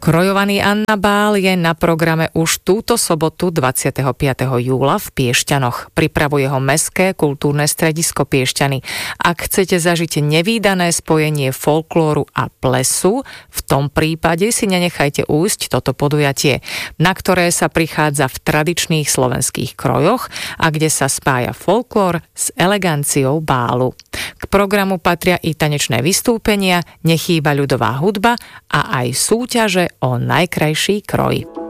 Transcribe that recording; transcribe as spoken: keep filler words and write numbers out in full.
Krojovaný Annabál je na programe už túto sobotu dvadsiateho piateho júla v Piešťanoch. Pripravuje ho Mestské kultúrne stredisko Piešťany. Ak chcete zažiť nevídané spojenie folklóru a plesu, v tom prípade si nenechajte újsť toto podujatie, na ktoré sa prichádza v tradičných slovenských krojoch a kde sa spája folklór s eleganciou bálu. K programu patria i tanečné vystúpenia, nechýba ľudová hudba a aj súťaže o najkrajší kroj.